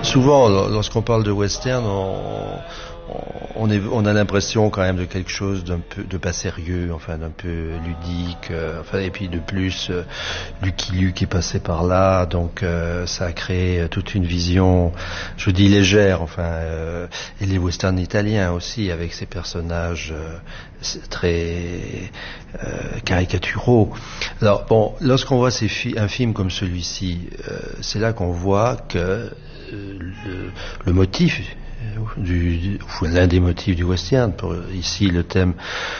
Souvent, lorsqu'on parle de western, on a l'impression quand même de quelque chose d'un peu, de pas sérieux, enfin d'un peu ludique, enfin et puis de plus, Lucky Luke est passé par là, donc ça a créé toute une vision, je dis légère, enfin, et les westerns italiens aussi avec ces personnages très caricaturaux. Alors bon, lorsqu'on voit un film comme celui-ci, c'est là qu'on voit que le motif l'un des motifs du western, ici le thème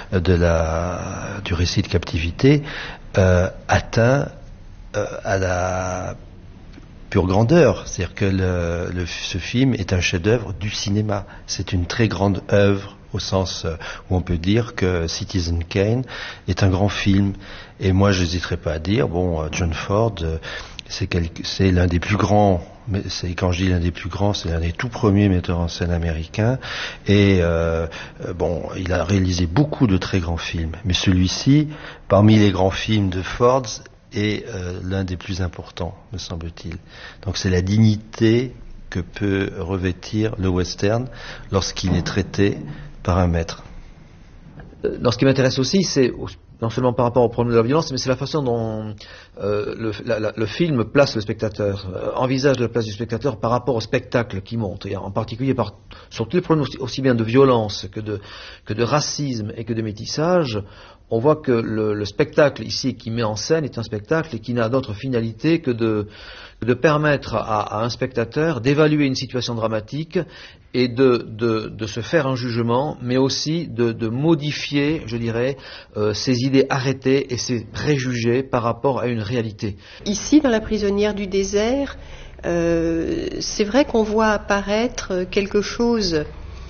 du récit de captivité, atteint à la pure grandeur. C'est-à-dire que ce film est un chef-d'œuvre du cinéma. C'est une très grande œuvre au sens où on peut dire que Citizen Kane est un grand film. Et moi, je n'hésiterai pas à dire, John Ford, c'est l'un des plus grands. Mais quand je dis l'un des plus grands, c'est l'un des tout premiers metteurs en scène américains. Et il a réalisé beaucoup de très grands films. Mais celui-ci, parmi les grands films de Ford, est l'un des plus importants, me semble-t-il. Donc c'est la dignité que peut revêtir le western lorsqu'il est traité par un maître. Dans ce qui m'intéresse aussi, c'est non seulement par rapport au problème de la violence, mais c'est la façon dont le film place le spectateur, envisage la place du spectateur par rapport au spectacle qui montre, et en particulier sur tous les problèmes aussi bien de violence que de racisme et que de métissage. On voit que le spectacle ici qui met en scène est un spectacle et qui n'a d'autre finalité que de permettre à un spectateur d'évaluer une situation dramatique et de se faire un jugement, mais aussi de modifier, je dirais, ses idées arrêtées et ses préjugés par rapport à une réalité. Ici, dans La prisonnière du désert, c'est vrai qu'on voit apparaître quelque chose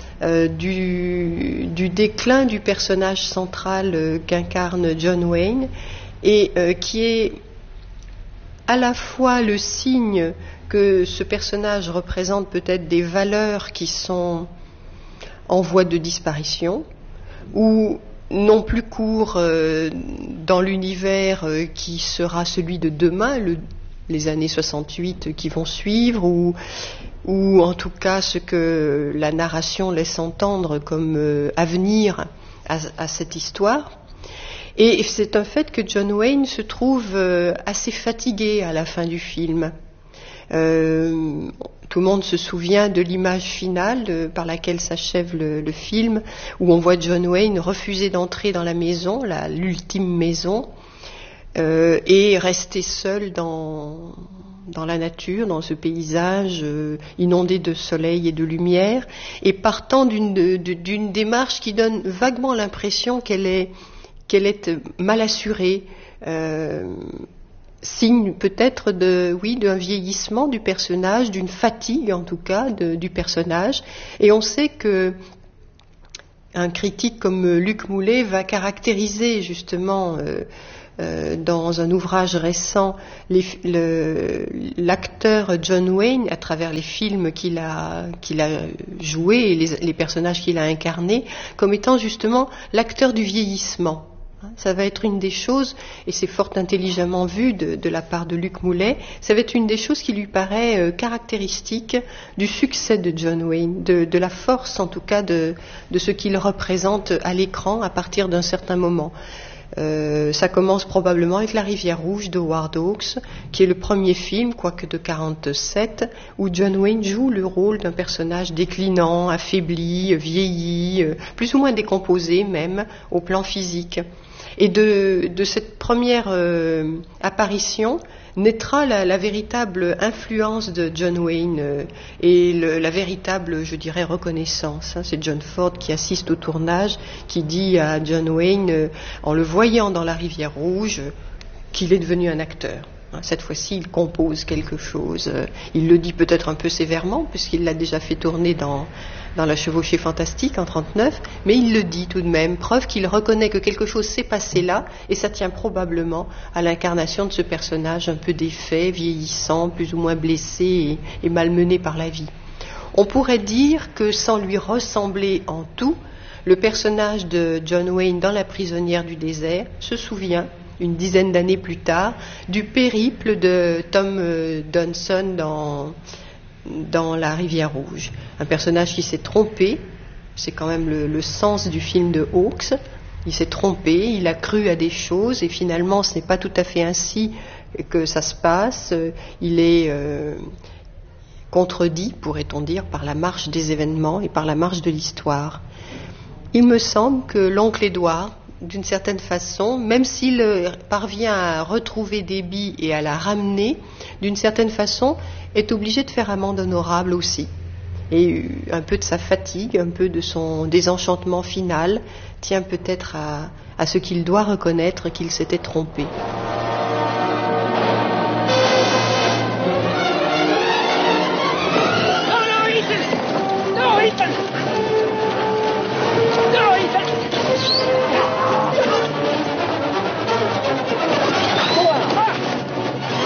du déclin du personnage central qu'incarne John Wayne et qui est à la fois le signe que ce personnage représente peut-être des valeurs qui sont en voie de disparition ou non plus court dans l'univers qui sera celui de demain, les années 68 qui vont suivre, ou en tout cas ce que la narration laisse entendre comme avenir à cette histoire. Et c'est un fait que John Wayne se trouve assez fatigué à la fin du film. Tout le monde se souvient de l'image finale par laquelle s'achève le film, où on voit John Wayne refuser d'entrer dans la maison, l'ultime maison, et rester seul dans la nature, dans ce paysage inondé de soleil et de lumière, et partant d'une démarche qui donne vaguement l'impression qu'elle est mal assurée, signe peut-être d'un vieillissement du personnage, d'une fatigue en tout cas du personnage. Et on sait que un critique comme Luc Moulet va caractériser justement dans un ouvrage récent l'acteur John Wayne à travers les films qu'il a joués et les personnages qu'il a incarnés comme étant justement l'acteur du vieillissement. Ça va être une des choses, et c'est fort intelligemment vu de la part de Luc Moulet, ça va être une des choses qui lui paraît caractéristique du succès de John Wayne, de la force en tout cas de ce qu'il représente à l'écran à partir d'un certain moment. Ça commence probablement avec La Rivière Rouge de Howard Hawks, qui est le premier film, quoique de 1947, où John Wayne joue le rôle d'un personnage déclinant, affaibli, vieilli, plus ou moins décomposé même, au plan physique. Et de cette première apparition naîtra la véritable influence de John Wayne et la véritable, je dirais, reconnaissance. C'est John Ford qui assiste au tournage, qui dit à John Wayne, en le voyant dans La Rivière Rouge, qu'il est devenu un acteur. Cette fois-ci, il compose quelque chose. Il le dit peut-être un peu sévèrement, puisqu'il l'a déjà fait tourner dans La Chevauchée Fantastique en 1939, mais il le dit tout de même, preuve qu'il reconnaît que quelque chose s'est passé là, et ça tient probablement à l'incarnation de ce personnage un peu défait, vieillissant, plus ou moins blessé et malmené par la vie. On pourrait dire que sans lui ressembler en tout, le personnage de John Wayne dans La prisonnière du désert se souvient, une dizaine d'années plus tard, du périple de Tom Dunson dans La Rivière Rouge. Un personnage qui s'est trompé, c'est quand même le sens du film de Hawks. Il s'est trompé, il a cru à des choses et finalement ce n'est pas tout à fait ainsi que ça se passe. Il est contredit, pourrait-on dire, par la marche des événements et par la marche de l'histoire. Il me semble que l'oncle Édouard, d'une certaine façon, même s'il parvient à retrouver Déby et à la ramener, d'une certaine façon, est obligé de faire amende honorable aussi. Et un peu de sa fatigue, un peu de son désenchantement final, tient peut-être à ce qu'il doit reconnaître qu'il s'était trompé.